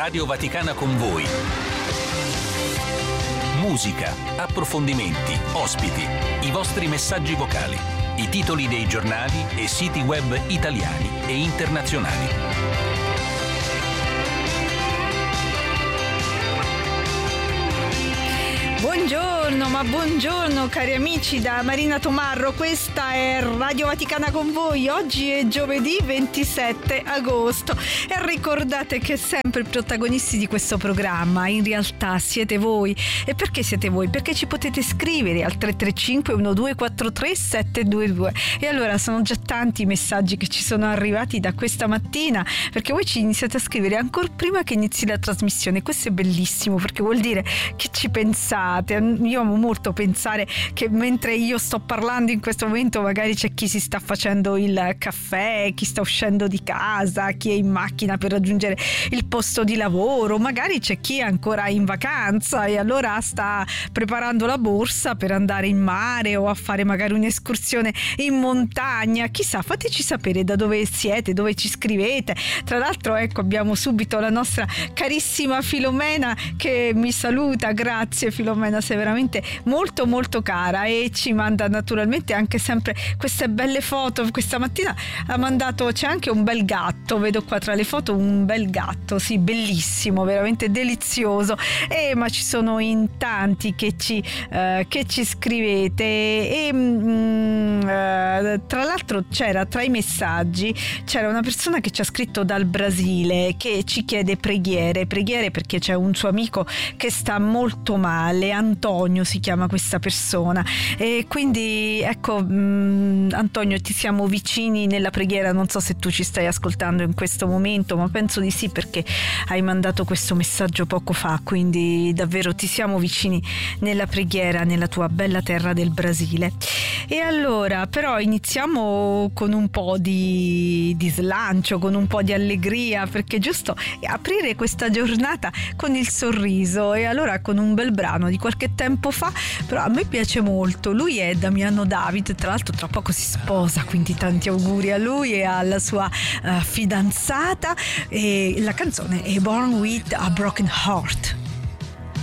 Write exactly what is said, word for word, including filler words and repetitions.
Radio Vaticana con voi. Musica, approfondimenti, ospiti, i vostri messaggi vocali, i titoli dei giornali e siti web italiani e internazionali. Buongiorno, ma buongiorno cari amici da Marina Tomarro, questa è Radio Vaticana con voi. Oggi è giovedì ventisette agosto e ricordate che sempre i protagonisti di questo programma in realtà siete voi. E perché siete voi? Perché ci potete scrivere al tre tre cinque uno due quattro tre sette due due. E allora sono già tanti i messaggi che ci sono arrivati da questa mattina, perché voi ci iniziate a scrivere ancora prima che inizi la trasmissione. Questo è bellissimo perché vuol dire che ci pensate. Io amo molto pensare che mentre io sto parlando in questo momento magari c'è chi si sta facendo il caffè, chi sta uscendo di casa, chi è in macchina per raggiungere il posto di lavoro, magari c'è chi è ancora in vacanza e allora sta preparando la borsa per andare in mare o a fare magari un'escursione in montagna. Chissà, fateci sapere da dove siete, dove ci scrivete. Tra l'altro, ecco, abbiamo subito la nostra carissima Filomena che mi saluta. Grazie Filomena, sei veramente molto molto cara e ci manda naturalmente anche sempre queste belle foto. Questa mattina ha mandato, c'è anche un bel gatto, vedo qua tra le foto un bel gatto, sì, bellissimo, veramente delizioso. E ma ci sono in tanti che ci, eh, che ci scrivete e mm, eh, tra l'altro c'era tra i messaggi c'era una persona che ci ha scritto dal Brasile che ci chiede preghiere preghiere perché c'è un suo amico che sta molto male. Antonio si chiama questa persona e quindi ecco mh, Antonio, ti siamo vicini nella preghiera. Non so se tu ci stai ascoltando in questo momento, ma penso di sì perché hai mandato questo messaggio poco fa, quindi davvero ti siamo vicini nella preghiera nella tua bella terra del Brasile. E allora però iniziamo con un po' di, di slancio, con un po' di allegria, perché è giusto aprire questa giornata con il sorriso. E allora con un bel brano di qualche tempo fa, però a me piace molto. Lui è Damiano David, tra l'altro tra poco si sposa, quindi tanti auguri a lui e alla sua uh, fidanzata. E la canzone è Born with a Broken Heart.